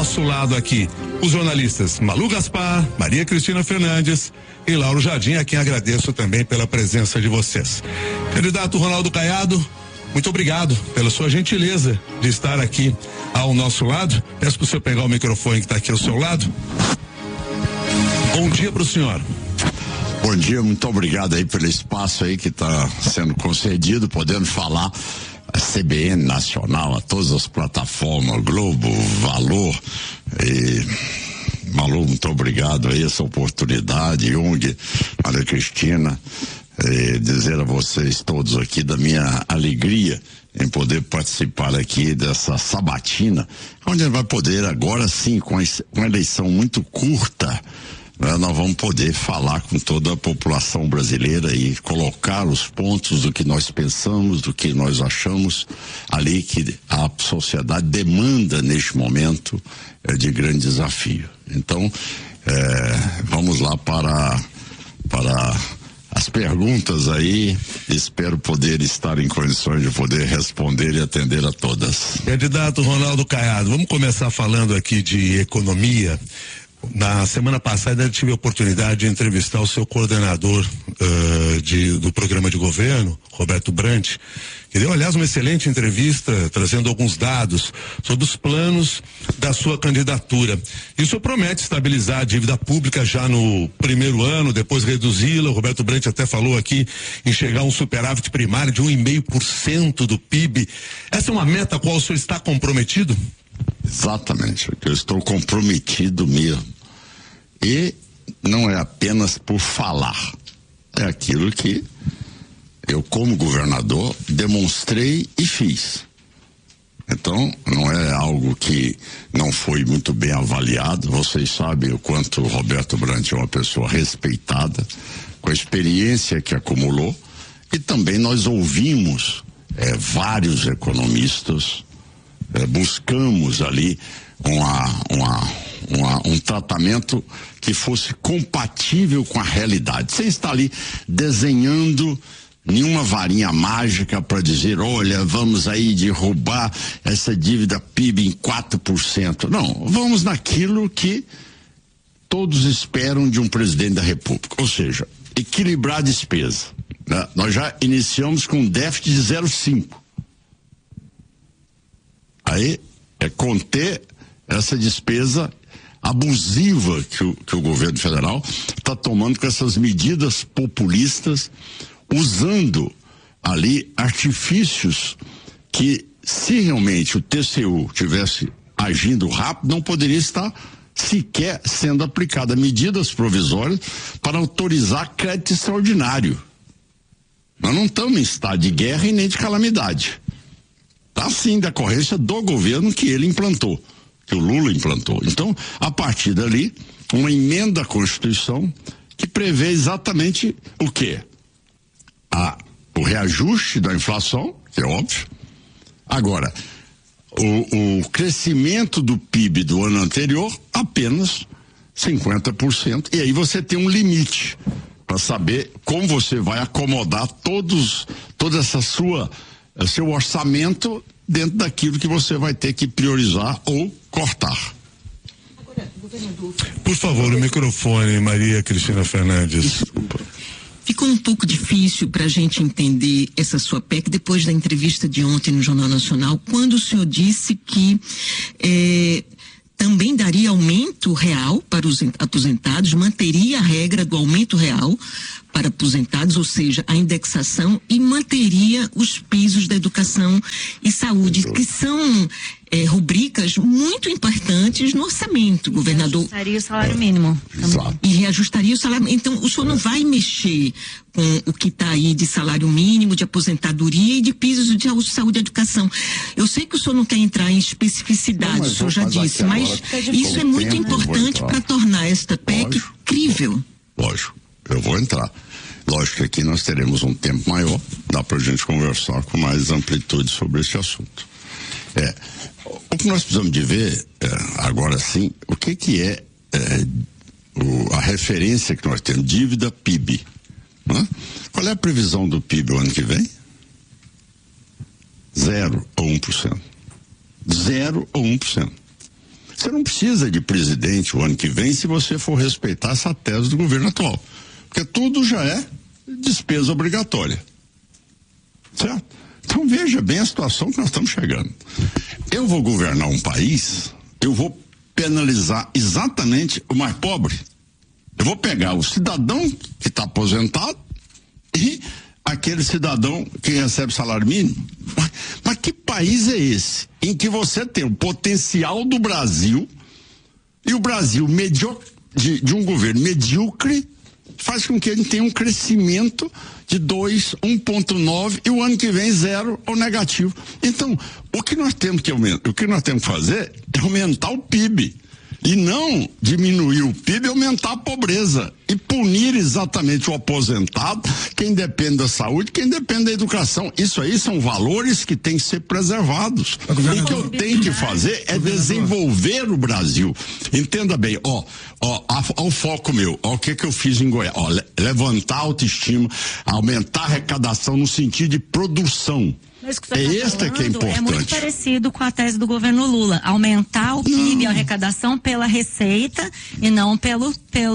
nosso lado aqui os jornalistas Malu Gaspar, Maria Cristina Fernandes e Lauro Jardim, a quem agradeço também pela presença de vocês. Candidato Ronaldo Caiado, muito obrigado pela sua gentileza de estar aqui ao nosso lado. Peço para o senhor pegar o microfone que está aqui ao seu lado. Bom dia para o senhor. Bom dia, muito obrigado aí pelo espaço aí que está sendo concedido, podendo falar a CBN Nacional, a todas as plataformas, Globo, Valor e Malu, muito obrigado aí essa oportunidade, Jung, Maria Cristina, dizer a vocês todos aqui da minha alegria em poder participar aqui dessa sabatina, onde ele vai poder agora sim, com uma eleição muito curta, nós vamos poder falar com toda a população brasileira e colocar os pontos do que nós pensamos, do que nós achamos ali que a sociedade demanda neste momento de grande desafio. Então, vamos lá para as perguntas aí, espero poder estar em condições de poder responder e atender a todas. Candidato Ronaldo Caiado, vamos começar falando aqui de economia. Na semana passada eu tive a oportunidade de entrevistar o seu coordenador do programa de governo, Roberto Brant, que deu, aliás, uma excelente entrevista, trazendo alguns dados sobre os planos da sua candidatura. E o senhor promete estabilizar a dívida pública já no primeiro ano, depois reduzi-la. O Roberto Brant até falou aqui em chegar a um superávit primário de 1,5% do PIB. Essa é uma meta a qual o senhor está comprometido? Exatamente, eu estou comprometido mesmo. E não é apenas por falar, é aquilo que eu, como governador, demonstrei e fiz. Então, não é algo que não foi muito bem avaliado. Vocês sabem o quanto o Roberto Brant é uma pessoa respeitada, com a experiência que acumulou, e também nós ouvimos vários economistas. Buscamos ali um tratamento que fosse compatível com a realidade, sem estar ali desenhando nenhuma varinha mágica para dizer, olha, vamos aí derrubar essa dívida PIB em 4%. Não, vamos naquilo que todos esperam de um presidente da República, ou seja, equilibrar a despesa, né? Nós já iniciamos com um déficit de 0,5%. Aí é conter essa despesa abusiva que o governo federal está tomando com essas medidas populistas, usando ali artifícios que, se realmente o TCU tivesse agindo rápido, não poderia estar sequer sendo aplicada medidas provisórias para autorizar crédito extraordinário. Nós não estamos em estado de guerra e nem de calamidade. Está sim decorrência do governo que ele implantou, que o Lula implantou. Então, a partir dali, uma emenda à Constituição que prevê exatamente o quê? O reajuste da inflação, que é óbvio. Agora, o crescimento do PIB do ano anterior, apenas 50%. E aí você tem um limite para saber como você vai acomodar toda essa seu orçamento dentro daquilo que você vai ter que priorizar ou cortar. Agora, governador. Por favor, o microfone, Maria Cristina Fernandes. Desculpa. Ficou um pouco difícil para a gente entender essa sua PEC depois da entrevista de ontem no Jornal Nacional, quando o senhor disse que também daria aumento real para os aposentados, manteria a regra do aumento real para aposentados, ou seja, a indexação, e manteria os pisos da educação e saúde, que são rubricas muito importantes no orçamento, governador. Reajustaria o salário mínimo. E reajustaria o salário. Então, o senhor não vai mexer com o que está aí de salário mínimo, de aposentadoria e de pisos de saúde e educação. Eu sei que o senhor não quer entrar em especificidade, o senhor já disse, mas isso é muito importante para tornar esta PEC crível. Lógico, eu vou entrar. Lógico que aqui nós teremos um tempo maior, dá pra gente conversar com mais amplitude sobre esse assunto. O que nós precisamos de ver, agora sim, o que é a referência que nós temos, dívida PIB. Né? Qual é a previsão do PIB o ano que vem? 0 ou 1%. 0 ou 1%. Você não precisa de presidente o ano que vem se você for respeitar essa tese do governo atual. Porque tudo já é despesa obrigatória. Certo? Então veja bem a situação que nós estamos chegando. Eu vou governar um país, eu vou penalizar exatamente o mais pobre. Eu vou pegar o cidadão que está aposentado e aquele cidadão que recebe salário mínimo. Mas que país é esse em que você tem o potencial do Brasil e o Brasil de um governo medíocre faz com que ele tenha um crescimento de 1,9 e o ano que vem 0 ou negativo. Então, o que nós temos que fazer é aumentar o PIB. E não diminuir o PIB e aumentar a pobreza. E punir exatamente o aposentado, quem depende da saúde, quem depende da educação. Isso aí são valores que têm que ser preservados. O que eu tenho que fazer é desenvolver o Brasil. Entenda bem, o foco meu, o que eu fiz em Goiás? Levantar a autoestima, aumentar a arrecadação no sentido de produção. É este que é importante. É muito parecido com a tese do governo Lula, aumentar o PIB, a arrecadação pela receita e não pelo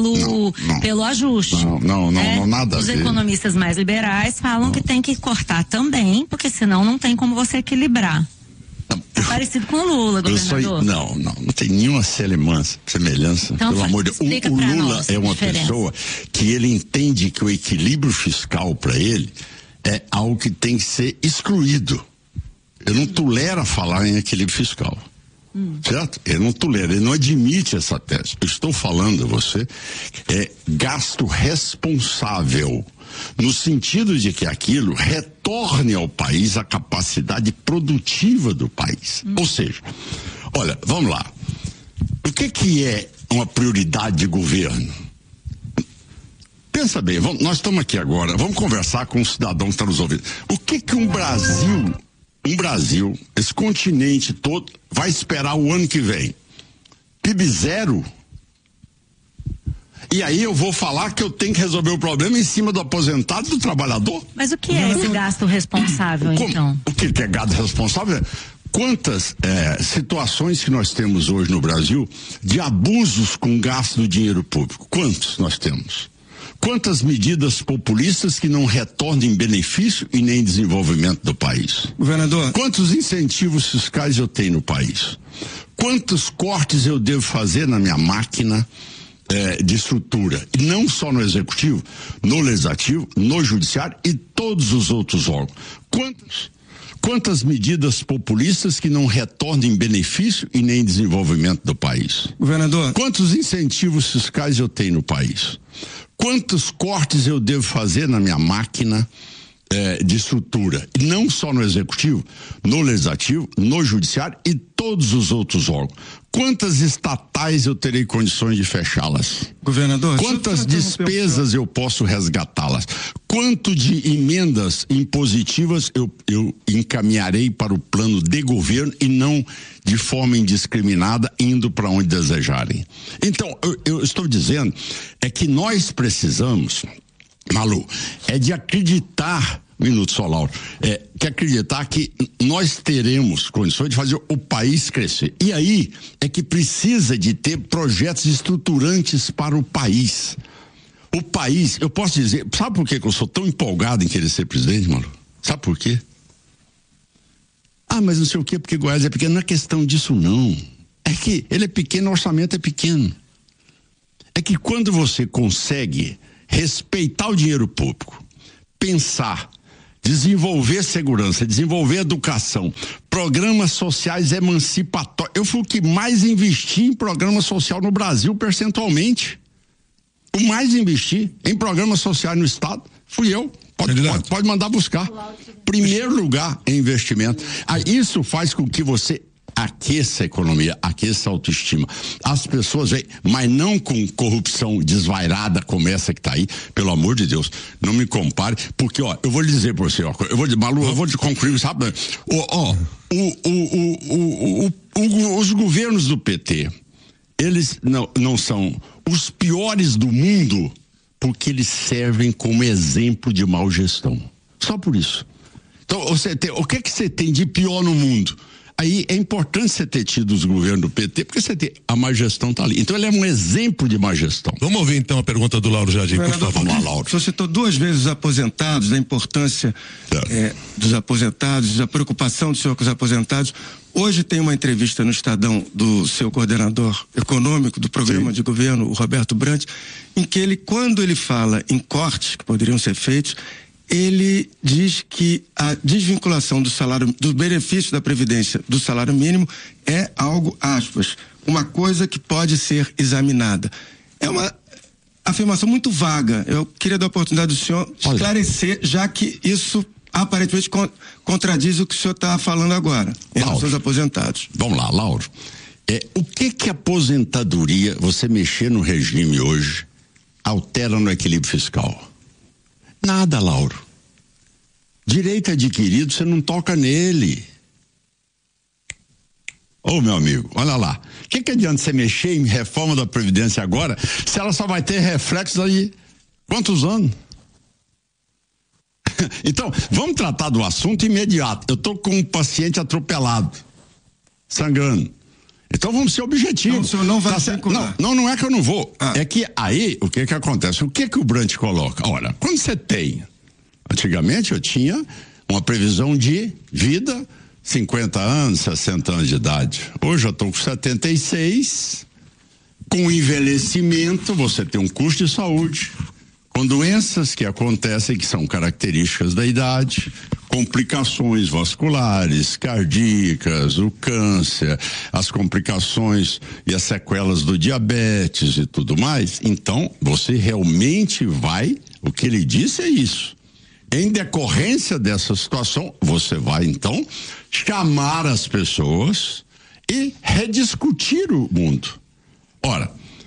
ajuste. Não, nada a ver. Os economistas mais liberais falam que tem que cortar também, porque senão não tem como você equilibrar. É parecido com o Lula, governador. Não tem nenhuma semelhança. Então, pelo amor de Deus. O Lula é uma pessoa que ele entende que o equilíbrio fiscal para ele é algo que tem que ser excluído. Eu não tolero falar em equilíbrio fiscal. Certo? Ele não tolera, ele não admite essa tese. Eu estou falando a você, gasto responsável, no sentido de que aquilo retorne ao país a capacidade produtiva do país. Ou seja, olha, vamos lá. O que é uma prioridade de governo? Pensa bem, nós estamos aqui agora, vamos conversar com um cidadão que está nos ouvindo. O que um Brasil, esse continente todo, vai esperar o ano que vem? PIB 0? E aí eu vou falar que eu tenho que resolver o problema em cima do aposentado e do trabalhador? Mas o que é esse gasto responsável, então? O que é gasto responsável? Quantas situações que nós temos hoje no Brasil de abusos com gasto do dinheiro público? Quantos nós temos? Quantas medidas populistas que não retornam em benefício e nem desenvolvimento do país? Governador. Quantos incentivos fiscais eu tenho no país? Quantos cortes eu devo fazer na minha máquina de estrutura? E não só no executivo, no legislativo, no judiciário e todos os outros órgãos. Quantas medidas populistas que não retornam em benefício e nem desenvolvimento do país? Governador. Quantos incentivos fiscais eu tenho no país? Quantos cortes eu devo fazer na minha máquina de estrutura? E não só no executivo, no legislativo, no judiciário e todos os outros órgãos. Quantas estatais eu terei condições de fechá-las? Governador. Quantas despesas eu posso resgatá-las? Quanto de emendas impositivas eu encaminharei para o plano de governo e não de forma indiscriminada indo para onde desejarem? Então, eu estou dizendo que nós precisamos, Malu, de acreditar, que acreditar que nós teremos condições de fazer o país crescer. E aí é que precisa de ter projetos estruturantes para o país. O país, eu posso dizer, sabe por que eu sou tão empolgado em querer ser presidente, Malu? Sabe por quê? Mas não sei o quê, porque Goiás é pequeno. Não é questão disso, não. É que ele é pequeno, o orçamento é pequeno. É que quando você consegue respeitar o dinheiro público, pensar, desenvolver segurança, desenvolver educação, programas sociais emancipatórios. Eu fui o que mais investi em programa social no Brasil percentualmente. O mais investi em programas sociais no estado fui eu. Pode mandar buscar. Primeiro lugar em investimento. Isso faz com que você aqueça a economia, aqueça a autoestima. As pessoas veem, mas não com corrupção desvairada como essa que está aí, pelo amor de Deus, não me compare, porque eu vou lhe dizer para você, Malu, eu vou te concluir, sabe? Os governos do PT, eles não são os piores do mundo, porque eles servem como exemplo de mau gestão. Só por isso. Então, o que você tem de pior no mundo? aí é importante você ter tido os governos do PT, porque você tem, a má gestão tá ali. Então ele é um exemplo de má gestão. Vamos ouvir então a pergunta do Lauro Jardim, por favor. Vamos lá, Lauro. Você citou 2 vezes os aposentados, da importância dos aposentados, da preocupação do senhor com os aposentados. Hoje tem uma entrevista no Estadão do seu coordenador econômico do programa de governo, o Roberto Brant, em que ele, quando ele fala em cortes que poderiam ser feitos, ele diz que a desvinculação do salário, do benefício da Previdência do salário mínimo é algo, aspas, uma coisa que pode ser examinada. É uma afirmação muito vaga. Eu queria dar a oportunidade do senhor esclarecer, já que isso aparentemente contradiz o que o senhor está falando agora, em relação aos aposentados. Vamos lá, Lauro. O que a aposentadoria, você mexer no regime hoje, altera no equilíbrio fiscal? Nada, Lauro. Direito adquirido, você não toca nele. Ô, meu amigo, olha lá. O que adianta você mexer em reforma da Previdência agora, se ela só vai ter reflexos aí quantos anos? Então, vamos tratar do assunto imediato. Eu estou com um paciente atropelado, sangrando. Então vamos ser objetivos. Não, o senhor não vai circular. Não é que eu não vou. É que aí, o que acontece? O que o Brant coloca? Olha, quando você tem, antigamente eu tinha uma previsão de vida, 50 anos, 60 anos de idade. Hoje eu estou com 76, com envelhecimento, você tem um custo de saúde, com doenças que acontecem, que são características da idade, complicações vasculares, cardíacas, o câncer, as complicações e as sequelas do diabetes e tudo mais. Então, você realmente vai, o que ele disse é isso. Em decorrência dessa situação, você vai então chamar as pessoas e rediscutir o mundo. Ora,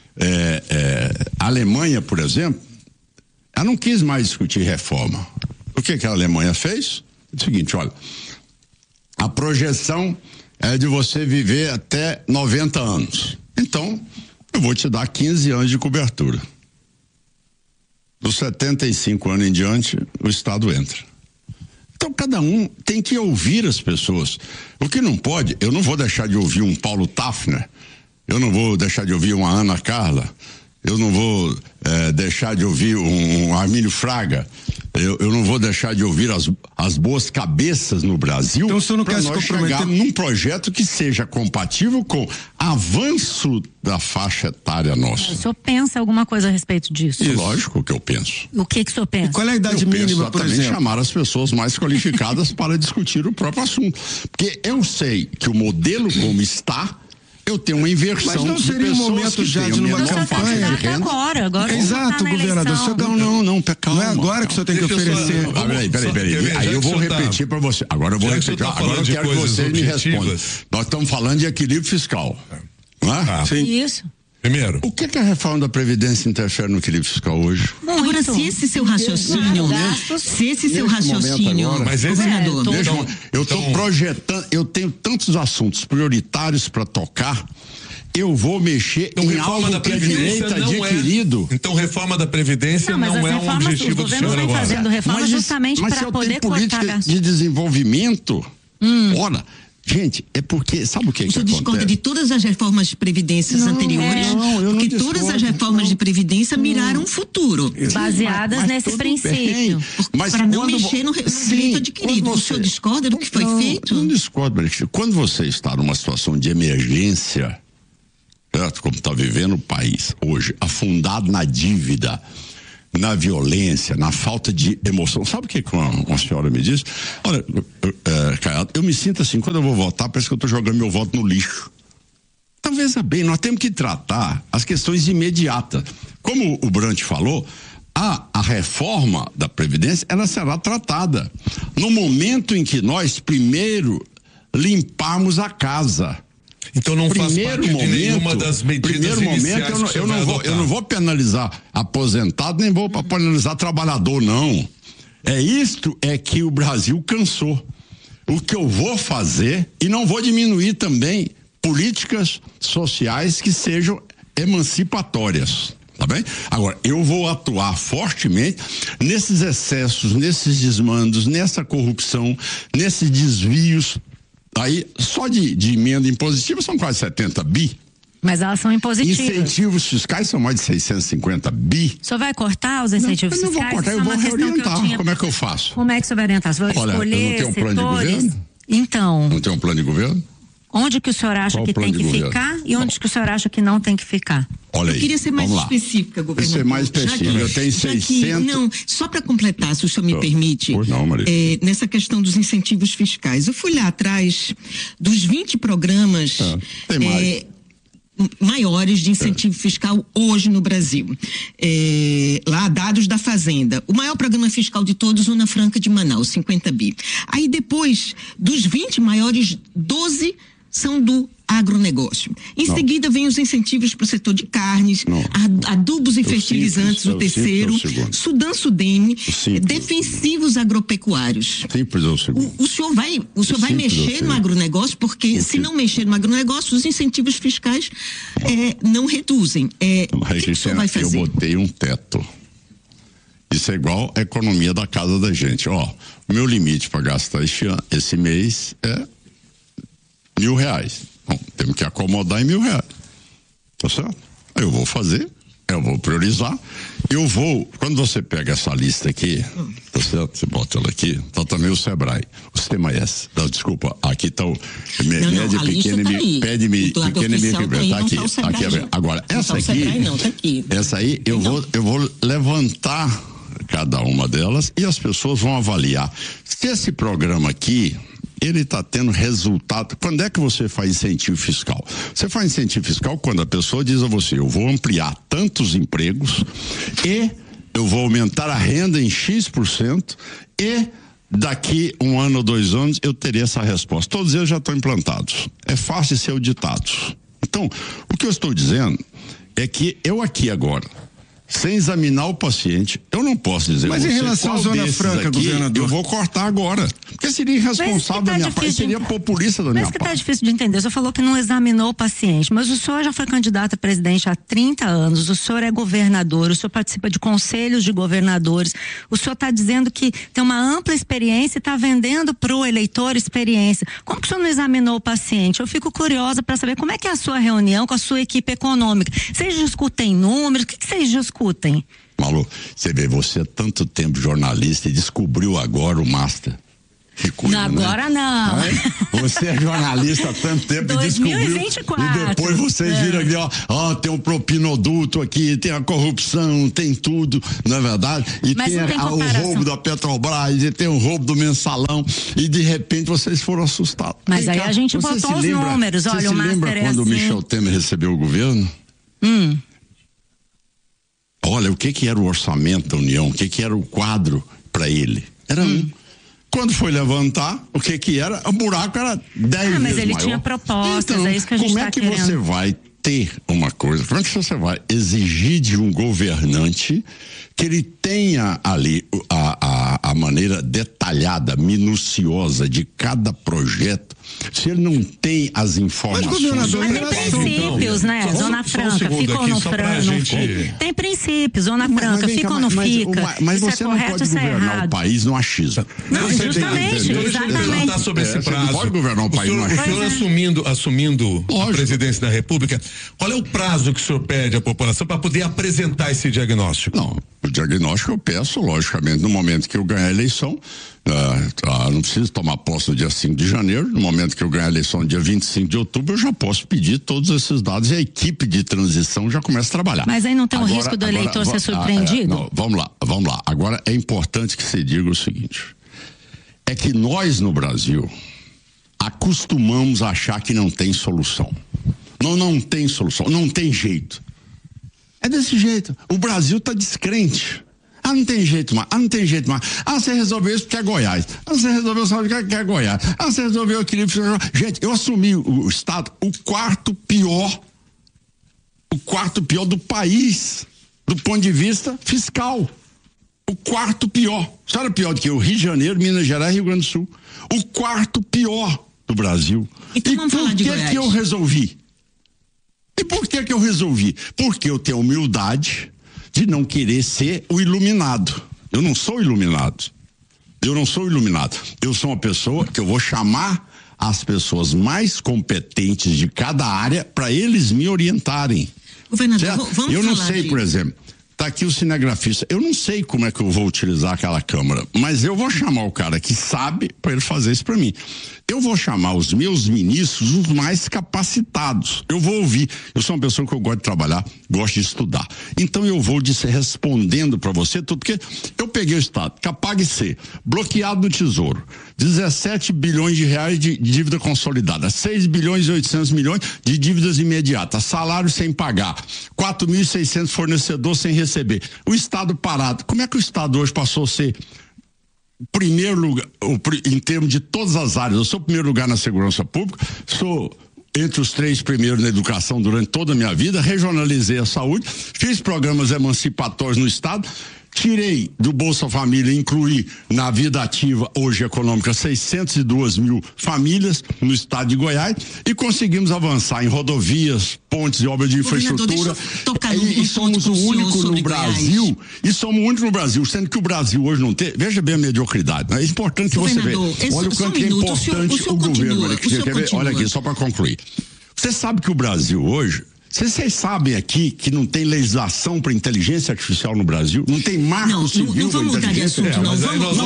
a Alemanha, por exemplo, ela não quis mais discutir reforma. O que a Alemanha fez? É o seguinte, olha, a projeção é de você viver até 90 anos. Então, eu vou te dar 15 anos de cobertura. Dos 75 anos em diante, o Estado entra. Então, cada um tem que ouvir as pessoas. O que não pode, eu não vou deixar de ouvir um Paulo Tafner, eu não vou deixar de ouvir uma Ana Carla, eu não vou deixar de ouvir um Armínio Fraga, eu não vou deixar de ouvir as boas cabeças no Brasil. Então o senhor não quer se comprometer chegar num projeto que seja compatível com avanço da faixa etária nossa. O senhor pensa alguma coisa a respeito disso? Isso. Lógico que eu penso. O que o senhor pensa? E qual é a idade mínima, por exemplo? Chamar as pessoas mais qualificadas para discutir o próprio assunto. Porque eu sei que o modelo como está, eu tenho uma inversão. Mas não seria um momento já de numa campanha de renda? Agora. Exato, governador. Não, calma. Não é agora que o senhor tem que oferecer. Peraí. Aí eu vou repetir para você. Agora eu vou repetir. Agora eu quero que vocês me respondam. Nós estamos falando de equilíbrio fiscal. Não é? Sim. Isso. Primeiro. O que a reforma da Previdência interfere no equilíbrio fiscal hoje? Agora, se esse seu raciocínio, mas governador, eu estou projetando, eu tenho tantos assuntos prioritários para tocar, eu vou mexer em algo que é direito adquirido. Então, reforma da Previdência não é um objetivo do senhor agora. Fazendo reforma justamente para poder cortar política de desenvolvimento. Ora, gente, é porque, sabe o que você discorda de todas as reformas de previdências anteriores? Porque todas as reformas de previdência miraram o futuro. Baseadas nesse princípio. Para não mexer no direito adquirido. O senhor discorda do que foi feito? Não discordo, Alexandre. Quando você está numa situação de emergência, certo? Como está vivendo o país hoje, afundado na dívida, na violência, na falta de emoção. Sabe o que uma senhora me disse? Olha, Caiado, eu me sinto assim, quando eu vou votar, parece que eu estou jogando meu voto no lixo. Então, veja bem, nós temos que tratar as questões imediatas. Como o Brant falou, a reforma da Previdência, ela será tratada no momento em que nós primeiro limparmos a casa. Então não faz parte de nenhuma das medidas iniciais que eu não vou penalizar aposentado, nem vou penalizar trabalhador, não. Isto que o Brasil cansou. O que eu vou fazer, e não vou diminuir também políticas sociais que sejam emancipatórias, tá bem? Agora, eu vou atuar fortemente nesses excessos, nesses desmandos, nessa corrupção, nesses desvios Aí, só de emenda impositiva são quase 70 bi. Mas elas são impositivas. Incentivos fiscais são mais de 650 bi. O senhor vai cortar os incentivos fiscais? Eu não vou cortar, eu vou reorientar. Como é que eu faço? Como é que o senhor vai orientar? Você vai escolher eu não tenho um plano de governo? Então. Não tem um plano de governo? Onde que o senhor acha que tem que ficar e onde que o senhor acha que não tem que ficar? Olha aí. Eu queria ser mais específica, governador. Ser mais específica. Eu tenho 600... Não, só para completar, se o senhor me permite. Pois não, Maria. Nessa questão dos incentivos fiscais. Eu fui lá atrás dos 20 programas tem mais. Maiores de incentivo fiscal hoje no Brasil. Lá, dados da Fazenda. O maior programa fiscal de todos, Zona Franca de Manaus, 50 bi. Aí depois, dos 20 maiores, 12 são do agronegócio. Em seguida, vem os incentivos para o setor de carnes, adubos e fertilizantes, o terceiro, Sudene, defensivos agropecuários. Simples é o segundo. O senhor vai mexer no agronegócio, porque se não mexer no agronegócio, os incentivos fiscais não reduzem. O que o senhor vai fazer? Eu botei um teto. Isso é igual a economia da casa da gente. O meu limite para gastar esse mês é R$1.000. Bom, temos que acomodar em R$1.000. Tá certo? Eu vou fazer, eu vou priorizar. Quando você pega essa lista aqui, tá certo? Você bota ela aqui, tá também o Sebrae, o Sistema S. Não, desculpa, aqui tá o média, pequena e pequena e média. Tá aqui, agora, essa aí eu vou levantar cada uma delas e as pessoas vão avaliar. Se esse programa aqui ele está tendo resultado. Quando é que você faz incentivo fiscal? Você faz incentivo fiscal quando a pessoa diz a você: eu vou ampliar tantos empregos e eu vou aumentar a renda em X% e daqui 1 ano ou 2 anos eu terei essa resposta. Todos eles já estão implantados. É fácil ser auditados. Então, o que eu estou dizendo é que eu aqui agora, sem examinar o paciente, eu não posso dizer. Mas em relação à Zona Franca, governador, eu vou cortar agora, porque seria irresponsável da minha parte, seria populista da minha parte. Mas que tá difícil de entender. O senhor falou que não examinou o paciente, mas o senhor já foi candidato a presidente há 30 anos, o senhor é governador, o senhor participa de conselhos de governadores, o senhor está dizendo que tem uma ampla experiência e está vendendo para o eleitor experiência. Como que o senhor não examinou o paciente? Eu fico curiosa para saber como é que é a sua reunião com a sua equipe econômica. Vocês discutem números? O que vocês discutem? Malu, você vê, você é tanto tempo jornalista e descobriu agora o Master. Que coisa, agora né? não. Você é jornalista há tanto tempo 2024. E depois vocês viram aqui, tem um propinoduto aqui, tem a corrupção, tem tudo, não é verdade? E mas tem o roubo da Petrobras, e tem o roubo do mensalão, e de repente vocês foram assustados. Mas aí a gente botou os números, olha, o Master lembra quando o Michel Temer recebeu o governo? Olha, o que era o orçamento da União, o que era o quadro para ele? Era Quando foi levantar, o que era? O buraco era 10 vezes maior. Mas ele tinha propostas, então, é isso que a gente está querendo. Como é que você vai ter uma coisa, como é que você vai exigir de um governante que ele tenha ali a maneira detalhada, minuciosa de cada projeto, se ele não tem as informações? Mas tem princípios, né? Zona Franca, fica ou não fica? Tem princípios, Zona Franca, fica ou não fica? Mas você não pode governar o país no achismo. Não, justamente, exatamente. Tá sobre esse prazo. Você não pode governar o país no achismo. O senhor assumindo a presidência da República, qual é o prazo que o senhor pede à população para poder apresentar esse diagnóstico? Não, o diagnóstico eu peço, logicamente, no momento que eu ganhar a eleição. Não preciso tomar posse no dia 5 de janeiro. No momento que eu ganhar a eleição no dia 25 de outubro, eu já posso pedir todos esses dados e a equipe de transição já começa a trabalhar. Mas aí não tem o risco do eleitor ser surpreendido? Não, vamos lá. Agora é importante que se diga o seguinte: é que nós no Brasil acostumamos a achar que não tem solução. Não tem solução, não tem jeito. É desse jeito. O Brasil está descrente. Não tem jeito mais. Você resolveu isso porque é Goiás. Você resolveu só porque é Goiás. Você resolveu o equilíbrio. Gente, eu assumi o Estado, o quarto pior do país, do ponto de vista fiscal. O quarto pior. Só era pior do que o Rio de Janeiro, Minas Gerais e Rio Grande do Sul. O quarto pior do Brasil. Então vamos falar de Goiás. E por que eu resolvi? Porque eu tenho humildade de não querer ser o iluminado. Eu não sou iluminado. Eu sou uma pessoa que eu vou chamar as pessoas mais competentes de cada área para eles me orientarem. Governador, vamos eu não falar sei, por exemplo, tá aqui o cinegrafista, eu não sei como é que eu vou utilizar aquela câmera, mas eu vou chamar o cara que sabe para ele fazer isso para mim. Eu vou chamar os meus ministros os mais capacitados. Eu vou ouvir. Eu sou uma pessoa que eu gosto de trabalhar, gosto de estudar. Então eu vou respondendo para você tudo, porque eu peguei o Estado, capaz de ser bloqueado no Tesouro, 17 bilhões de reais de dívida consolidada, 6 bilhões e 800 milhões de dívidas imediatas, salário sem pagar, 4.600 fornecedores sem receber, o Estado parado. Como é que o Estado hoje passou a ser primeiro lugar, em termos de todas as áreas? Eu sou primeiro lugar na segurança pública, sou entre os 3 primeiros na educação durante toda a minha vida, regionalizei a saúde, fiz programas emancipatórios no Estado, tirei do Bolsa Família, incluí na vida ativa hoje econômica 602 mil famílias no estado de Goiás e conseguimos avançar em rodovias, pontes e obras de infraestrutura. E somos o único no Brasil, sendo que o Brasil hoje não tem, veja bem a mediocridade, é importante que você veja. Olha o quanto é importante o governo. Olha aqui, só para concluir. Você sabe que o Brasil hoje, vocês sabem aqui que não tem legislação para inteligência artificial no Brasil? Não tem marco civil para inteligência artificial?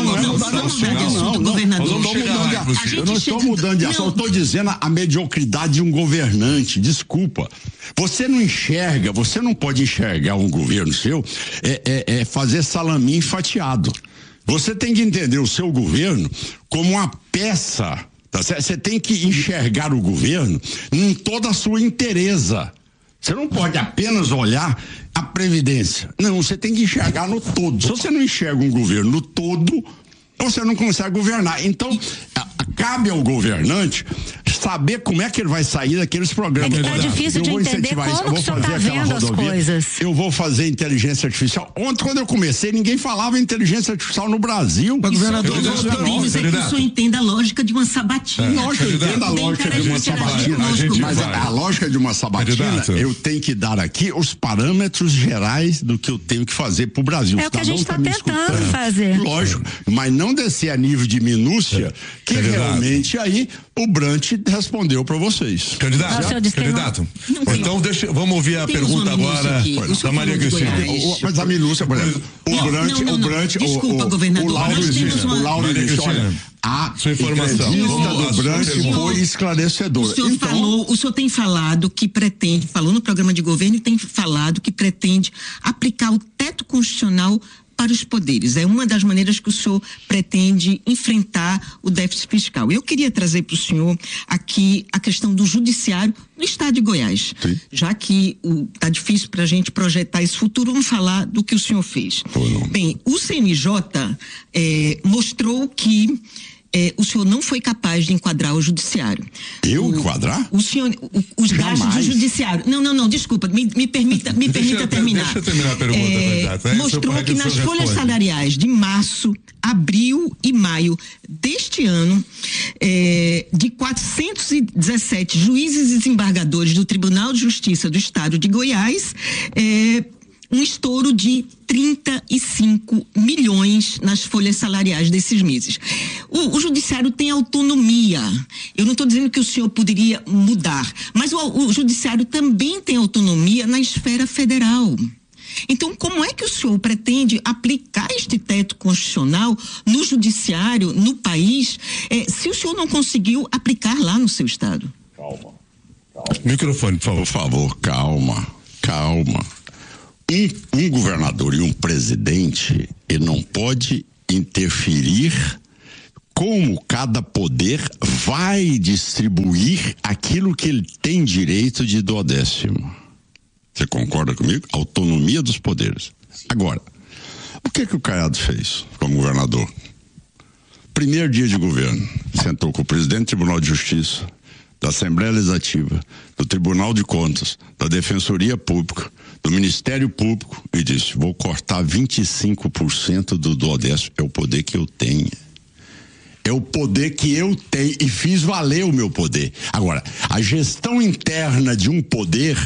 Eu não estou mudando de assunto, eu estou dizendo a mediocridade de um governante. Desculpa. Você não enxerga, você não pode enxergar um governo seu fazer salaminho fatiado. Você tem que entender o seu governo como uma peça. Tá certo? Você tem que enxergar o governo em toda a sua inteireza. Você não pode apenas olhar a Previdência. Não, você tem que enxergar no todo. Se você não enxerga um governo no todo, você não consegue governar. Então, cabe ao governante saber como é que ele vai sair daqueles programas. É difícil de entender como que o senhor está vendo as coisas. Eu vou fazer inteligência artificial. Ontem, quando eu comecei, ninguém falava em inteligência artificial no Brasil. Mas, governador, o que o senhor entenda a lógica de uma sabatina. Lógico, eu entendo a lógica de uma sabatina. Mas a lógica de uma sabatina, eu tenho que dar aqui os parâmetros gerais do que eu tenho que fazer para o Brasil. É o que a gente está tentando fazer. Lógico, mas não descer a nível de minúcia, que realmente aí o Brant respondeu para vocês. Candidato. Então vamos ouvir a pergunta agora da Maria Cristina. Mas a minúcia, por exemplo, o Brant, desculpa, governador, o Lauro disse, olha, a informação do Brant foi esclarecedora. O senhor tem falado que pretende, falou no programa de governo e tem falado que pretende aplicar o teto constitucional para os poderes. É uma das maneiras que o senhor pretende enfrentar o déficit fiscal. Eu queria trazer para o senhor aqui a questão do judiciário no estado de Goiás. Sim. Já que está difícil para a gente projetar esse futuro, vamos falar do que o senhor fez. Bem, o CNJ mostrou que o senhor não foi capaz de enquadrar o judiciário. Eu enquadrar? O senhor, os gastos do judiciário. Não, desculpa, me permita terminar. Deixa eu terminar a pergunta, mostrou que nas folhas salariais de março, abril e maio deste ano, de 417 juízes e desembargadores do Tribunal de Justiça do Estado de Goiás, um estouro de 35 milhões nas folhas salariais desses meses. O judiciário tem autonomia. Eu não estou dizendo que o senhor poderia mudar, mas o judiciário também tem autonomia na esfera federal. Então, como é que o senhor pretende aplicar este teto constitucional no judiciário, no país, se o senhor não conseguiu aplicar lá no seu estado? Calma. Microfone, por favor. Calma. Um governador e um presidente, ele não pode interferir como cada poder vai distribuir aquilo que ele tem direito de duodécimo. Você concorda comigo? Autonomia dos poderes. Agora, o que o Caiado fez como governador? Primeiro dia de governo, sentou com o presidente do Tribunal de Justiça, da Assembleia Legislativa, do Tribunal de Contas, da Defensoria Pública, do Ministério Público e disse: vou cortar 25% do duodécimo. É o poder que eu tenho. É o poder que eu tenho, e fiz valer o meu poder. Agora, a gestão interna de um poder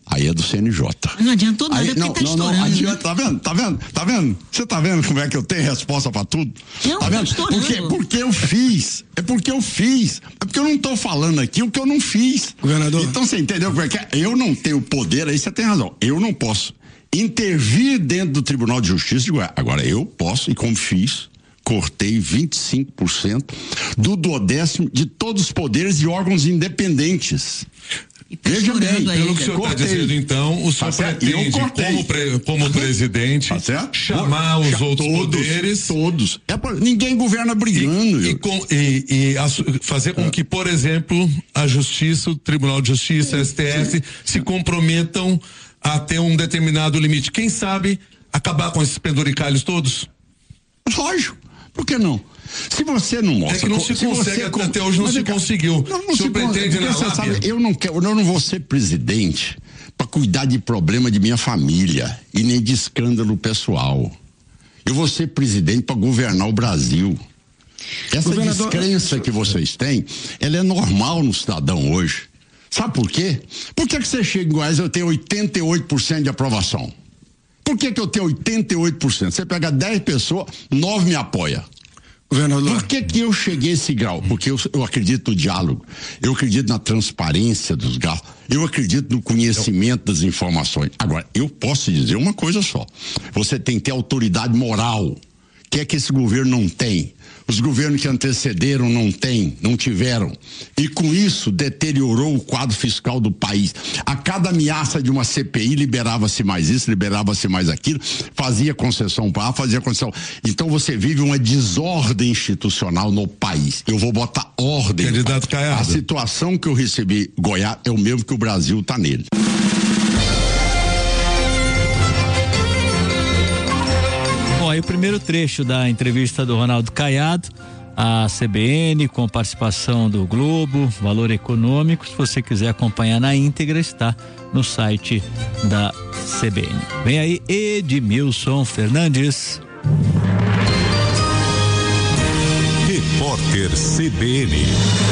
Aí é do CNJ. Não adiantou nada, porque tá estourando. Não adianta, né? Tá vendo? Você tá vendo como é que eu tenho resposta pra tudo? Não, tá vendo? Porque eu fiz. É porque eu fiz. É porque eu não tô falando aqui o que eu não fiz. Governador. Então você entendeu como é que é? Eu não tenho poder, aí você tem razão. Eu não posso intervir dentro do Tribunal de Justiça de Goiás. Agora, eu posso, e como fiz, cortei 25% do 1/10 de todos os poderes e órgãos independentes. Veja bem, pelo que o senhor está dizendo, então, o senhor pretende, como presidente, chamar os outros poderes. Todos. Ninguém governa brigando. E fazer com que, por exemplo, a Justiça, o Tribunal de Justiça, a STF, se comprometam a ter um determinado limite. Quem sabe acabar com esses penduricalhos todos? Lógico. Por que não? Se você não mostra... É que não se consegue, até hoje não se conseguiu. O senhor pretende na lábia? Eu não vou ser presidente para cuidar de problema de minha família e nem de escândalo pessoal. Eu vou ser presidente para governar o Brasil. Essa descrença que vocês têm, ela é normal no cidadão hoje. Sabe por quê? Por que você chega em Goiás e eu tenho 88% de aprovação? Por que eu tenho 88%? Você pega 10 pessoas, 9 me apoia. Governador. Por que eu cheguei a esse grau? Porque eu acredito no diálogo, eu acredito na transparência dos gastos, eu acredito no conhecimento das informações. Agora, eu posso dizer uma coisa só: você tem que ter autoridade moral, que é que esse governo não tem. Os governos que antecederam não tiveram. E com isso deteriorou o quadro fiscal do país. A cada ameaça de uma CPI liberava-se mais isso, liberava-se mais aquilo, fazia concessão para fazia concessão. Então você vive uma desordem institucional no país. Eu vou botar ordem. Candidato Caiado. A situação que eu recebi Goiás é o mesmo que o Brasil está nele. Aí o primeiro trecho da entrevista do Ronaldo Caiado à CBN, com participação do Globo, Valor Econômico. Se você quiser acompanhar na íntegra, está no site da CBN. Vem aí Edmilson Fernandes. Repórter CBN.